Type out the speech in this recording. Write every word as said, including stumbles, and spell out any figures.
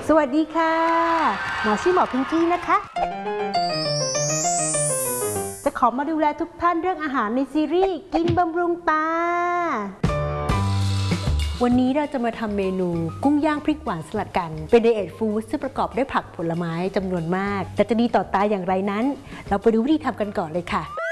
สวัสดีค่ะหมอชื่อหมอพิงกี้นะคะจะขอมาดูแลทุกท่านเรื่องอาหารในซีรีส์กินบำรุงตาวันนี้เราจะมาทำเมนูกุ้งย่างพริกหวานสลัดกันเป็นไดเอทฟู้ดซึ่งประกอบด้วยผักผลไม้จำนวนมากแต่จะดีต่อตาอย่างไรนั้นเราไปดูวิธีทำกันก่อนเลยค่ะ